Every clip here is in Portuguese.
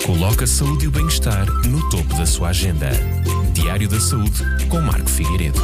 Coloca a saúde e o bem-estar no topo da sua agenda. Diário da Saúde, com Marco Figueiredo.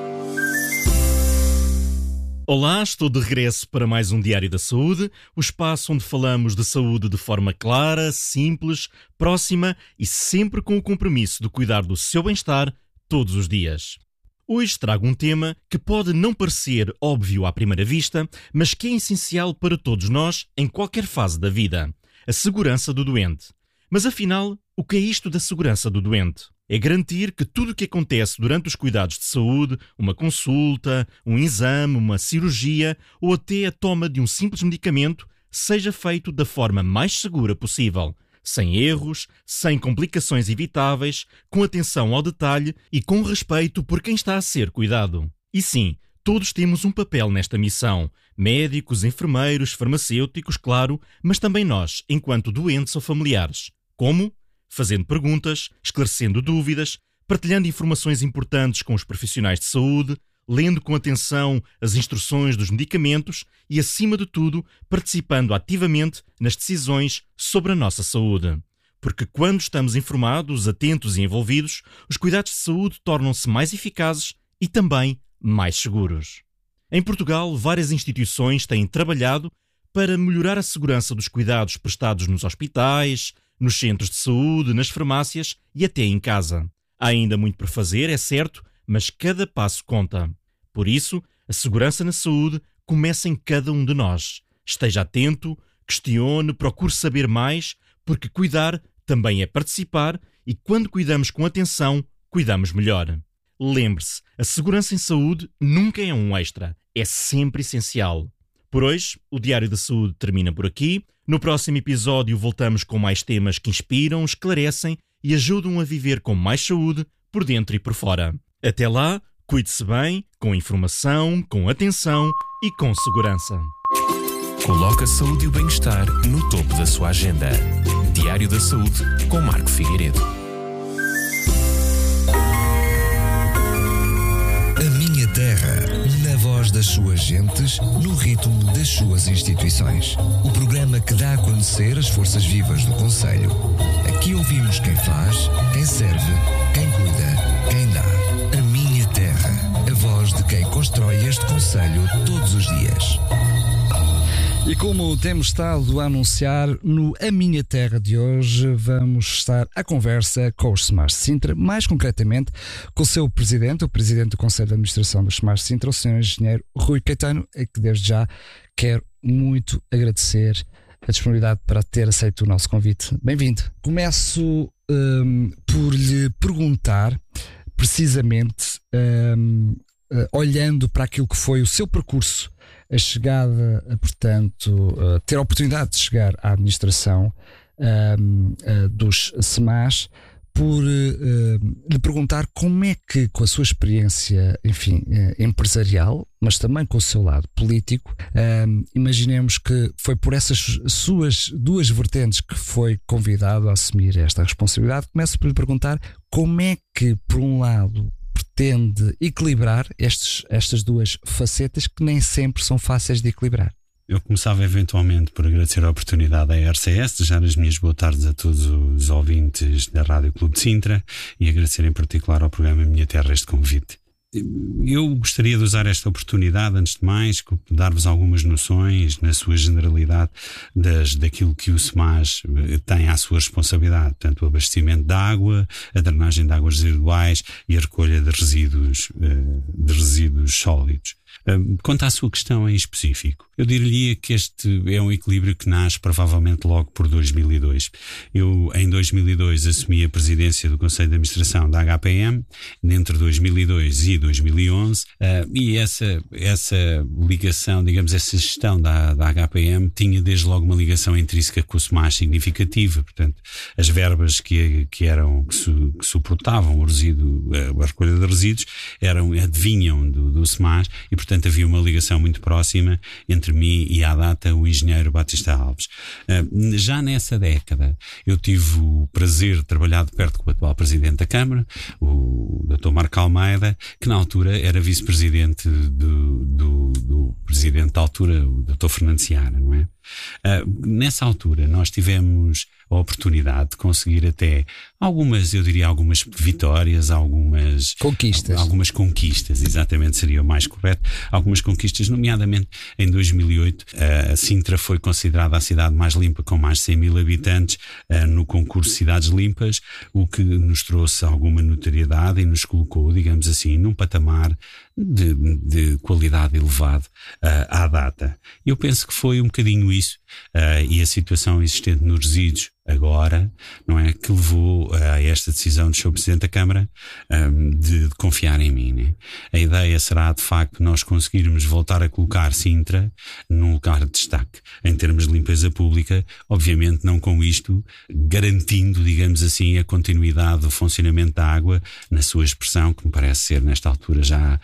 Olá, estou de regresso para mais um Diário da Saúde, o espaço onde falamos de saúde de forma clara, simples, próxima e sempre com o compromisso de cuidar do seu bem-estar todos os dias. Hoje trago um tema que pode não parecer óbvio à primeira vista, mas que é essencial para todos nós em qualquer fase da vida: a segurança do doente. Mas afinal, o que é isto da segurança do doente? É garantir que tudo o que acontece durante os cuidados de saúde, uma consulta, um exame, uma cirurgia ou até a toma de um simples medicamento, seja feito da forma mais segura possível, sem erros, sem complicações evitáveis, com atenção ao detalhe e com respeito por quem está a ser cuidado. E sim, todos temos um papel nesta missão: médicos, enfermeiros, farmacêuticos, claro, mas também nós, enquanto doentes ou familiares. Como? Fazendo perguntas, esclarecendo dúvidas, partilhando informações importantes com os profissionais de saúde, lendo com atenção as instruções dos medicamentos e, acima de tudo, participando ativamente nas decisões sobre a nossa saúde. Porque quando estamos informados, atentos e envolvidos, os cuidados de saúde tornam-se mais eficazes e também mais seguros. Em Portugal, várias instituições têm trabalhado para melhorar a segurança dos cuidados prestados nos hospitais, nos centros de saúde, nas farmácias e até em casa. Há ainda muito por fazer, é certo, mas cada passo conta. Por isso, a segurança na saúde começa em cada um de nós. Esteja atento, questione, procure saber mais, porque cuidar também é participar e quando cuidamos com atenção, cuidamos melhor. Lembre-se, a segurança em saúde nunca é um extra, é sempre essencial. Por hoje, o Diário da Saúde termina por aqui. No próximo episódio voltamos com mais temas que inspiram, esclarecem e ajudam a viver com mais saúde por dentro e por fora. Até lá, cuide-se bem, com informação, com atenção e com segurança. Coloca a saúde e o bem-estar no topo da sua agenda. Diário da Saúde, com Marco Figueiredo. A minha terra, na voz das suas gentes, no ritmo das suas instituições. O programa que dá a conhecer as forças vivas do concelho. Aqui ouvimos quem faz, quem serve, quem cuida, quem dá. A minha terra, a voz de quem constrói este concelho todos os dias. E como temos estado a anunciar, no A Minha Terra de hoje vamos estar à conversa com os SMARS Sintra, mais concretamente com o seu presidente, o presidente do Conselho de Administração dos SMARS Sintra, o Sr. Engenheiro Rui Caetano, a que desde já quero muito agradecer a disponibilidade para ter aceito o nosso convite. Bem-vindo. Começo por lhe perguntar, precisamente, olhando para aquilo que foi o seu percurso, a chegada, portanto, ter a oportunidade de chegar à administração dos SMAS, por lhe perguntar como é que, com a sua experiência, enfim, empresarial, mas também com o seu lado político, imaginemos que foi por essas suas duas vertentes que foi convidado a assumir esta responsabilidade. Começo por lhe perguntar como é que, por um lado, pretende equilibrar estas duas facetas que nem sempre são fáceis de equilibrar. Eu começava eventualmente por agradecer a oportunidade à RCS, desejar as minhas boas tardes a todos os ouvintes da Rádio Clube de Sintra e agradecer em particular ao programa Minha Terra este convite. Eu gostaria de usar esta oportunidade, antes de mais, dar-vos algumas noções, na sua generalidade, daquilo que o SMAS tem à sua responsabilidade. Portanto, o abastecimento de água, a drenagem de águas residuais e a recolha de resíduos sólidos. Quanto à sua questão em específico, eu diria que este é um equilíbrio que nasce provavelmente logo por 2002. Eu, em 2002, assumi a presidência do Conselho de Administração da HPM, entre 2002 e 2011, e essa ligação, digamos, essa gestão da HPM tinha desde logo uma ligação intrínseca com o SMAS significativa. Portanto, as verbas que suportavam a recolha de resíduos vinham do SMAS e, portanto, havia uma ligação muito próxima entre mim e, à data, o engenheiro Batista Alves. Já nessa década, eu tive o prazer de trabalhar de perto com o atual Presidente da Câmara, o Dr. Marco Almeida, que na altura era Vice-Presidente do presidente da altura, o Dr. Fernando Seara, não é? Nessa altura nós tivemos a oportunidade de conseguir até algumas vitórias, algumas conquistas, exatamente, seria o mais correto. Algumas conquistas, nomeadamente em 2008, Sintra foi considerada a cidade mais limpa, com mais de 100 mil habitantes, no concurso Cidades Limpas, o que nos trouxe alguma notoriedade e nos colocou, digamos assim, num patamar de qualidade elevado à data. Eu penso que foi um bocadinho isso, e a situação existente nos resíduos agora, não é, que levou a esta decisão do Sr. Presidente da Câmara de confiar em mim, né? A ideia será, de facto, nós conseguirmos voltar a colocar Sintra num lugar de destaque em termos de limpeza pública, obviamente não com isto garantindo, digamos assim, a continuidade do funcionamento da água na sua expressão, que me parece ser nesta altura já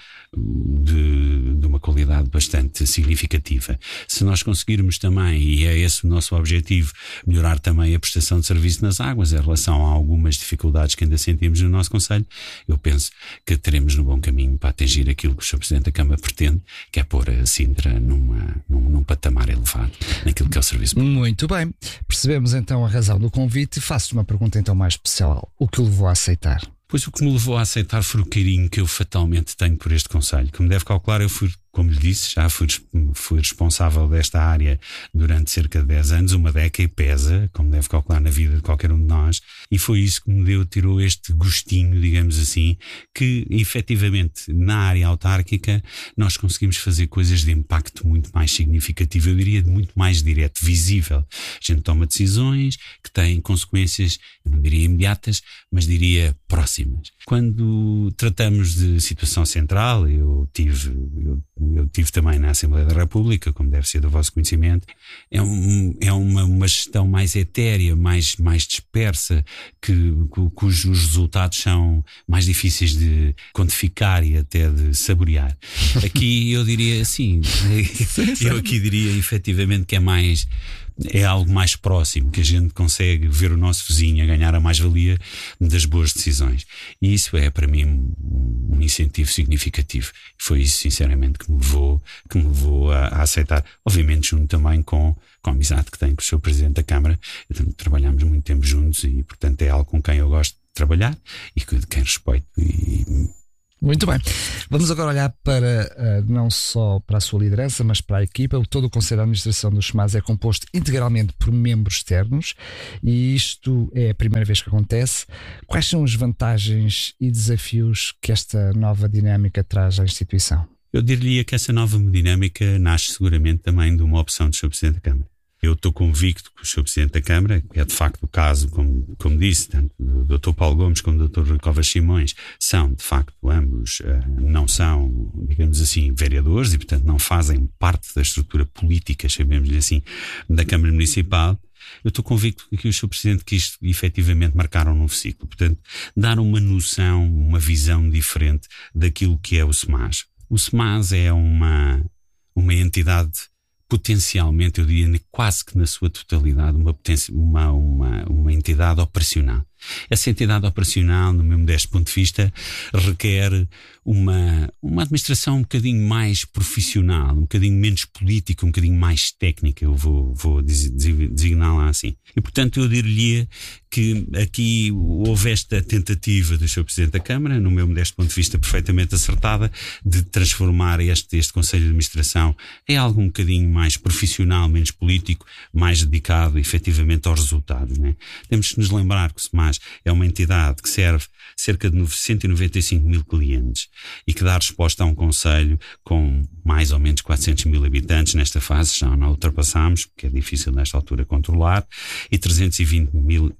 de uma qualidade bastante significativa. Se nós conseguirmos também, e é esse o nosso objetivo, melhorar também a prestação de serviço nas águas em relação a algumas dificuldades que ainda sentimos no nosso concelho, eu penso que teremos no bom caminho para atingir aquilo que o Sr. Presidente da Câmara pretende, que é pôr a Sintra num patamar elevado naquilo que é o serviço público. Muito bem, percebemos então a razão do convite. Faço-te uma pergunta então mais especial: o que o levou a aceitar? Pois o que me levou a aceitar foi o carinho que eu fatalmente tenho por este concelho. Como deve calcular, eu fui, como lhe disse, já fui responsável desta área durante cerca de 10 anos, uma década, e pesa, como deve calcular, na vida de qualquer um de nós, e foi isso que me tirou este gostinho, digamos assim, que efetivamente na área autárquica nós conseguimos fazer coisas de impacto muito mais significativo, eu diria muito mais direto, visível. A gente toma decisões que têm consequências, eu não diria imediatas, mas diria próximas. Quando tratamos de situação central, eu tive também na Assembleia da República, como deve ser do vosso conhecimento, é uma gestão mais etérea, mais dispersa, cujos resultados são mais difíceis de quantificar e até de saborear. Aqui eu diria assim, eu aqui diria efetivamente que é algo mais próximo, que a gente consegue ver o nosso vizinho a ganhar a mais-valia das boas decisões. E isso é, para mim, um incentivo significativo. Foi isso, sinceramente, que me levou a aceitar. Obviamente, junto também com a amizade que tenho com o Sr. Presidente da Câmara. Trabalhamos muito tempo juntos e, portanto, é algo com quem eu gosto de trabalhar e de quem respeito. Muito bem. Vamos agora olhar para não só para a sua liderança, mas para a equipa. Todo o Conselho de Administração do SMAS é composto integralmente por membros externos e isto é a primeira vez que acontece. Quais são as vantagens e desafios que esta nova dinâmica traz à instituição? Eu diria que essa nova dinâmica nasce seguramente também de uma opção do Sr. Presidente da Câmara. Eu estou convicto que o Sr. Presidente da Câmara, que é de facto o caso, como disse, tanto do Dr. Paulo Gomes como do Dr. Rui Covas Simões, são de facto ambos, não são, digamos assim, vereadores e portanto não fazem parte da estrutura política, chamemos-lhe assim, da Câmara Municipal. Eu estou convicto que o Sr. Presidente quis efetivamente marcar um novo ciclo, portanto dar uma noção, uma visão diferente daquilo que é o SMAS. O SMAS é uma entidade potencialmente, eu diria quase que na sua totalidade, uma entidade operacional. Essa entidade operacional, no meu modesto ponto de vista, requer uma administração um bocadinho mais profissional, um bocadinho menos política, um bocadinho mais técnica, eu vou designá-la assim. E, portanto, eu diria que aqui houve esta tentativa do Sr. Presidente da Câmara, no meu modesto ponto de vista perfeitamente acertada, de transformar este Conselho de Administração em algo um bocadinho mais profissional, menos político, mais dedicado efetivamente aos resultados, né? Temos que nos lembrar que o SMAS é uma entidade que serve cerca de 195 mil clientes e que dá resposta a um concelho com mais ou menos 400 mil habitantes. Nesta fase já não ultrapassamos, porque é difícil nesta altura controlar, e 320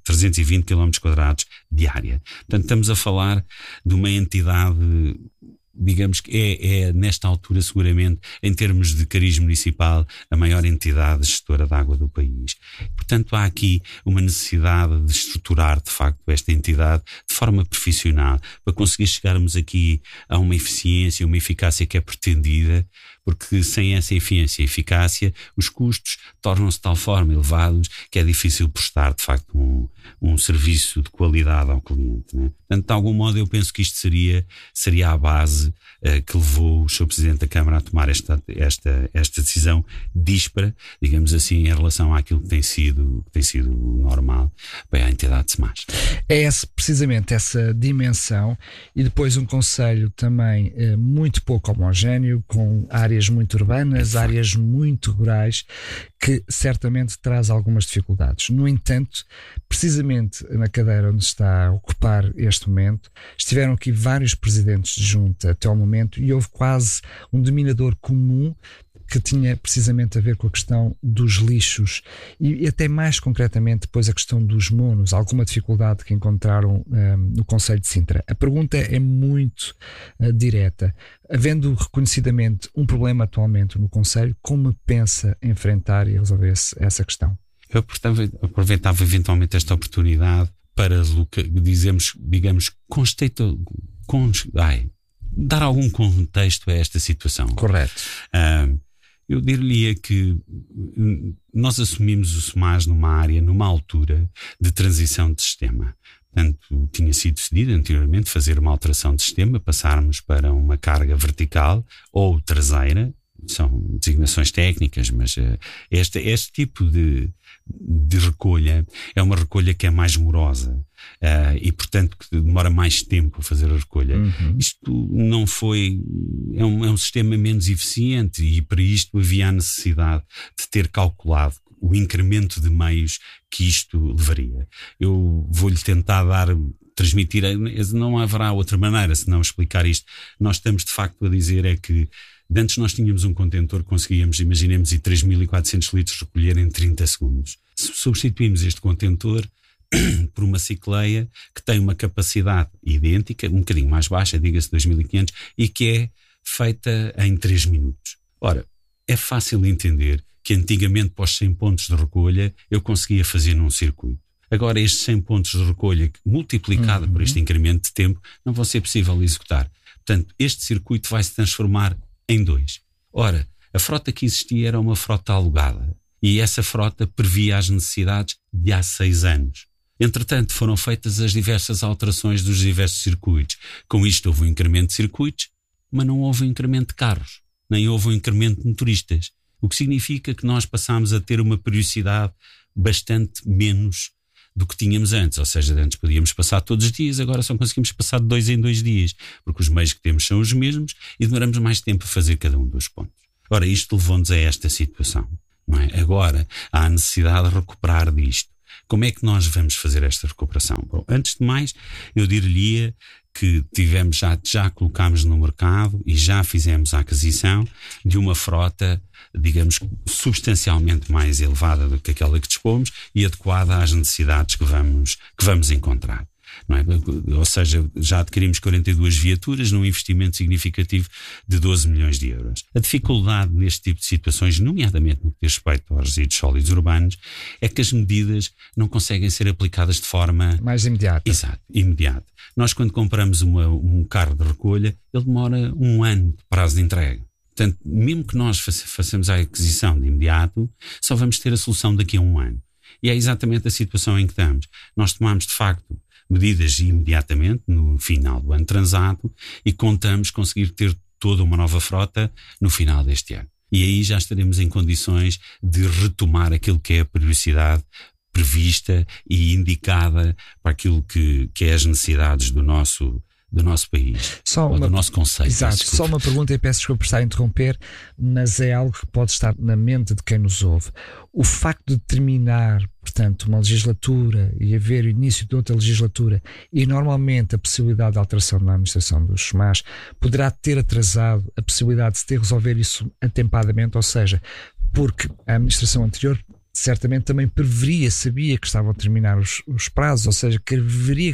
km² de área. Portanto, estamos a falar de uma entidade, digamos que é nesta altura seguramente, em termos de cariz municipal, a maior entidade gestora de água do país. Portanto, há aqui uma necessidade de estruturar de facto esta entidade de forma profissional para conseguir chegarmos aqui a uma eficiência, uma eficácia que é pretendida porque sem essa eficiência e eficácia, os custos tornam-se de tal forma elevados que é difícil prestar, de facto, um serviço de qualidade ao cliente, né? Portanto, de algum modo, eu penso que isto seria a base que levou o Sr. Presidente da Câmara a tomar esta decisão díspara, digamos assim, em relação àquilo que tem sido normal bem, à entidade SEMAS. É precisamente essa dimensão, e depois um concelho também muito pouco homogéneo, com áreas muito urbanas, áreas muito rurais, que certamente traz algumas dificuldades. No entanto, precisamente na cadeira onde está a ocupar este momento, estiveram aqui vários presidentes de junta até ao momento, e houve quase um denominador comum que tinha precisamente a ver com a questão dos lixos e até mais concretamente depois a questão dos monos, alguma dificuldade que encontraram no Concelho de Sintra. A pergunta é muito direta. Havendo reconhecidamente um problema atualmente no Concelho, como pensa enfrentar e resolver essa questão? Eu aproveitava eventualmente esta oportunidade para dar algum contexto a esta situação. Correto. Eu diria que nós assumimos o SEMAS numa altura de transição de sistema. Portanto, tinha sido decidido anteriormente fazer uma alteração de sistema, passarmos para uma carga vertical ou traseira, são designações técnicas, mas este tipo de recolha é uma recolha que é mais morosa e, portanto, que demora mais tempo a fazer a recolha. Isto não foi... É um sistema menos eficiente e para isto havia a necessidade de ter calculado o incremento de meios que isto levaria. Eu vou-lhe tentar transmitir, não haverá outra maneira senão explicar isto. Nós estamos de facto a dizer é que antes nós tínhamos um contentor que conseguíamos, imaginemos, 3.400 litros recolher em 30 segundos. Substituímos este contentor por uma cicleia que tem uma capacidade idêntica, um bocadinho mais baixa, diga-se 2.500, e que é feita em 3 minutos. Ora, é fácil entender que antigamente, para os 100 pontos de recolha, eu conseguia fazer num circuito. Agora, estes 100 pontos de recolha, multiplicado por este incremento de tempo, não vão ser possível executar. Portanto, este circuito vai se transformar em 2. Ora, a frota que existia era uma frota alugada e essa frota previa as necessidades de há 6 anos. Entretanto, foram feitas as diversas alterações dos diversos circuitos. Com isto houve um incremento de circuitos, mas não houve um incremento de carros, nem houve um incremento de motoristas. O que significa que nós passámos a ter uma periodicidade bastante menos do que tínhamos antes. Ou seja, antes podíamos passar todos os dias, agora só conseguimos passar de 2 em 2 dias, porque os meios que temos são os mesmos e demoramos mais tempo a fazer cada um dos pontos. Ora, isto levou-nos a esta situação, não é? Agora há a necessidade de recuperar disto. Como é que nós vamos fazer esta recuperação? Bom, antes de mais, eu diria que já colocámos no mercado e já fizemos a aquisição de uma frota, digamos, substancialmente mais elevada do que aquela que dispomos e adequada às necessidades que vamos encontrar. Não é? Ou seja, já adquirimos 42 viaturas num investimento significativo de 12 milhões de euros. A dificuldade neste tipo de situações, nomeadamente no que diz respeito aos resíduos sólidos urbanos, é que as medidas não conseguem ser aplicadas de forma... mais imediata. Exato, imediata. Nós, quando compramos um carro de recolha, ele demora 1 ano de prazo de entrega. Portanto, mesmo que nós façamos a aquisição de imediato, só vamos ter a solução daqui a 1 ano. E é exatamente a situação em que estamos. Nós tomamos, de facto, medidas imediatamente no final do ano transato e contamos conseguir ter toda uma nova frota no final deste ano. E aí já estaremos em condições de retomar aquilo que é a periodicidade prevista e indicada para aquilo que é as necessidades do nosso país, do nosso conceito. Exato, só uma pergunta, e peço desculpa por estar a interromper, mas é algo que pode estar na mente de quem nos ouve. O facto de terminar, portanto, uma legislatura e haver o início de outra legislatura e normalmente a possibilidade de alteração na administração dos SEMAS poderá ter atrasado a possibilidade de se ter resolver isso atempadamente, ou seja, porque a administração anterior certamente também sabia que estavam a terminar os prazos, ou seja, que haveria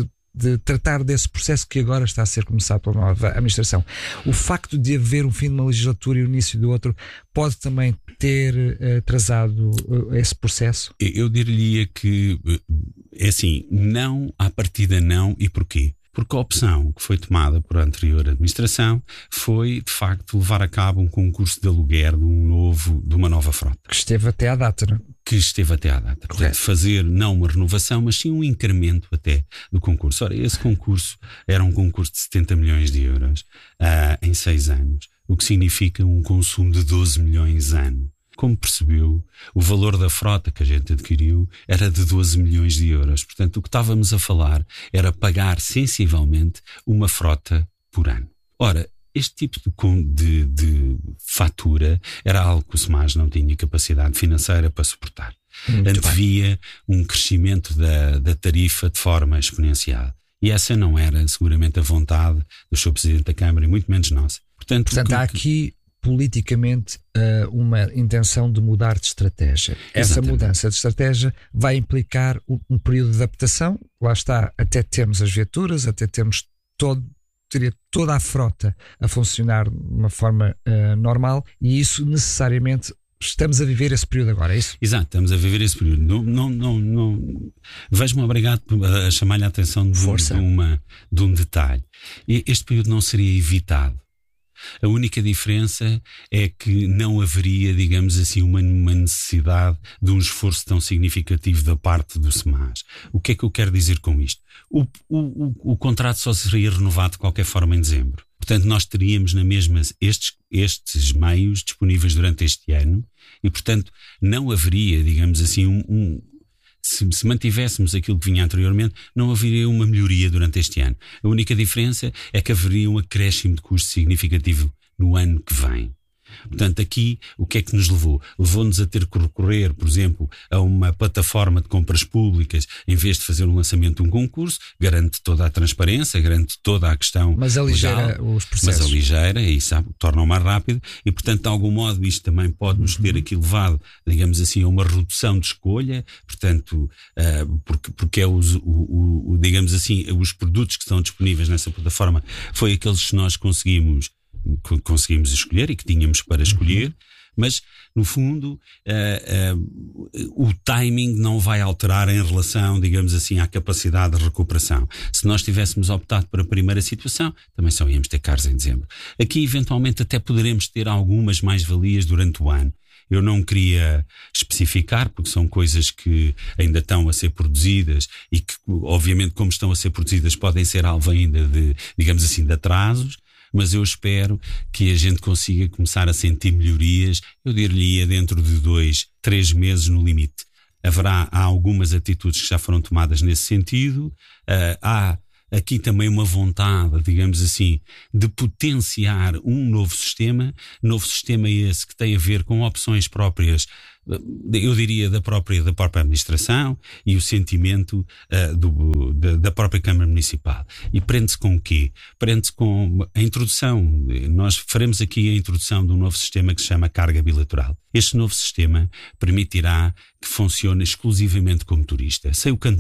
de tratar desse processo que agora está a ser começado pela nova administração. O facto de haver um fim de uma legislatura e o início de outro pode também ter atrasado esse processo? Eu diria que é assim, não, à partida não, e porquê? Porque a opção que foi tomada por a anterior administração foi, de facto, levar a cabo um concurso de aluguer de uma nova frota. Que esteve até à data, não é? Que esteve até à data. Portanto, fazer não uma renovação, mas sim um incremento até do concurso. Ora, esse concurso era um concurso de 70 milhões de euros em 6 anos, o que significa um consumo de 12 milhões ano. Como percebeu, o valor da frota que a gente adquiriu era de 12 milhões de euros. Portanto, o que estávamos a falar era pagar sensivelmente uma frota por ano. Ora, este tipo de fatura era algo que o SEMAS não tinha capacidade financeira para suportar. Antevia um crescimento da tarifa de forma exponencial. E essa não era seguramente a vontade do Sr. Presidente da Câmara e muito menos nossa. Portanto há aqui politicamente uma intenção de mudar de estratégia. Essa mudança de estratégia vai implicar um período de adaptação, lá está, até termos as viaturas, até termos toda a frota a funcionar de uma forma normal, e isso necessariamente estamos a viver esse período agora, é isso? Exato, estamos a viver esse período. Não. Vejo-me obrigado a chamar-lhe a atenção de um detalhe. Este período não seria evitado. A única diferença é que não haveria, digamos assim, uma necessidade de um esforço tão significativo da parte do SEMAS. O que é que eu quero dizer com isto? O contrato só seria renovado de qualquer forma em dezembro. Portanto, nós teríamos na mesma estes meios disponíveis durante este ano e, portanto, não haveria, digamos assim, se mantivéssemos aquilo que vinha anteriormente, não haveria uma melhoria durante este ano. A única diferença é que haveria um acréscimo de custo significativo no ano que vem. Portanto, aqui, o que é que nos levou? Levou-nos a ter que recorrer, por exemplo, a uma plataforma de compras públicas, em vez de fazer um lançamento de um concurso, garante toda a transparência, garante toda a questão mas aligeira legal, os processos. Mas aligeira e torna-o mais rápido e, portanto, de algum modo, isto também pode nos ter aqui levado, digamos assim, a uma redução de escolha, portanto, porque é digamos assim, os produtos que estão disponíveis nessa plataforma foi aqueles que nós conseguimos escolher e que tínhamos para escolher, mas no fundo o timing não vai alterar em relação, digamos assim, à capacidade de recuperação. Se nós tivéssemos optado para a primeira situação, também só íamos ter carros em dezembro. Aqui eventualmente até poderemos ter algumas mais-valias durante o ano. Eu não queria especificar, porque são coisas que ainda estão a ser produzidas e que, obviamente, como estão a ser produzidas, podem ser alvo ainda de, digamos assim, de atrasos. Mas eu espero que a gente consiga começar a sentir melhorias, eu diria dentro de 2-3 meses no limite. Há algumas atitudes que já foram tomadas nesse sentido, há aqui também uma vontade, digamos assim, de potenciar um novo sistema esse que tem a ver com opções próprias, eu diria da própria administração e o sentimento da própria Câmara Municipal. E prende-se com o quê? Prende-se com a introdução. Nós faremos aqui a introdução de um novo sistema que se chama carga bilateral. Este novo sistema permitirá que funcione exclusivamente como turista. Sem o